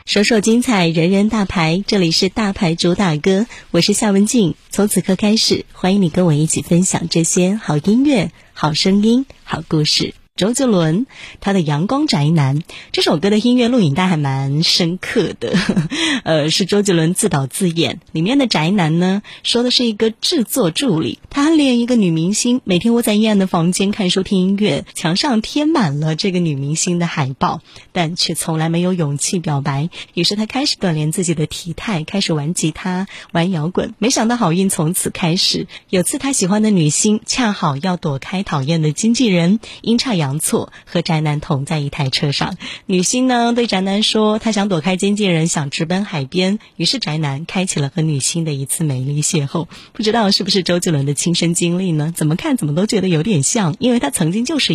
首首精彩，人人大牌，这里是大牌主打歌，我是夏文静。从此刻开始，欢迎你跟我一起分享这些好音乐、好声音、好故事。周杰伦他的《阳光宅男》这首歌的音乐录影带还蛮深刻的，是周杰伦自导自演。里面的宅男呢，说的是一个制作助理，他暗恋一个女明星，每天窝在阴暗的房间看书听音乐，墙上贴满了这个女明星的海报，但却从来没有勇气表白。于是他开始锻炼自己的体态，开始玩吉他、玩摇滚。没想到好运从此开始。有次他喜欢的女星恰好要躲开讨厌的经纪人，阴差阳错和宅男同在一台车上。女星呢对宅男说，她想躲开经纪人，想直奔海边。于是宅男开启了和女星的一次美丽邂逅。不知道是不是周杰伦的亲身经历呢？怎么看怎么都觉得有点像，因为他曾经就是